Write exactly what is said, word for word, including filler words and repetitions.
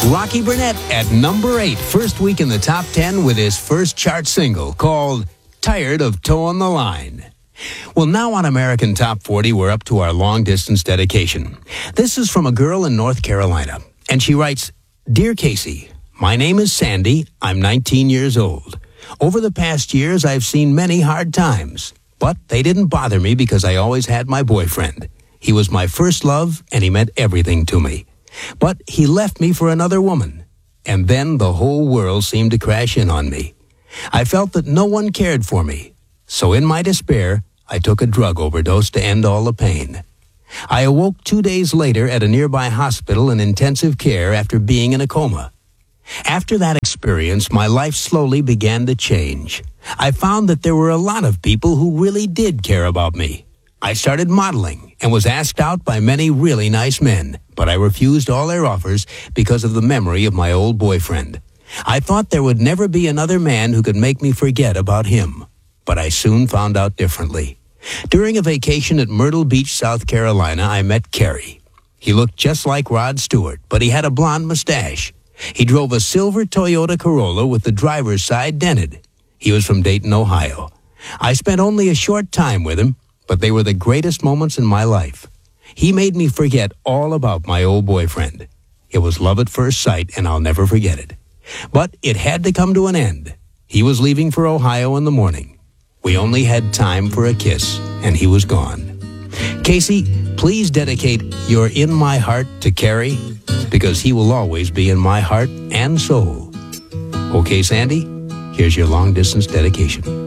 Rocky Burnett at number eight, first week in the top ten with his first chart single called Tired of Towing the Line. Well, now on American Top forty, we're up to our long-distance dedication. This is from a girl in North Carolina, and she writes, Dear Casey, my name is Sandy. I'm nineteen years old. Over the past years, I've seen many hard times, but they didn't bother me because I always had my boyfriend. He was my first love, and he meant everything to me. But he left me for another woman, and then the whole world seemed to crash in on me. I felt that no one cared for me, so in my despair, I took a drug overdose to end all the pain. I awoke two days later at a nearby hospital in intensive care after being in a coma. After that experience, my life slowly began to change. I found that there were a lot of people who really did care about me. I started modeling and was asked out by many really nice men, but I refused all their offers because of the memory of my old boyfriend. I thought there would never be another man who could make me forget about him, but I soon found out differently. During a vacation at Myrtle Beach, South Carolina, I met Kerry. He looked just like Rod Stewart, but he had a blonde mustache. He drove a silver Toyota Corolla with the driver's side dented. He was from Dayton, Ohio. I spent only a short time with him, but they were the greatest moments in my life. He made me forget all about my old boyfriend. It was love at first sight, and I'll never forget it. But it had to come to an end. He was leaving for Ohio in the morning. We only had time for a kiss, and he was gone. Casey, please dedicate You're in My Heart to Kerry, because he will always be in my heart and soul. Okay, Sandy, here's your long-distance dedication.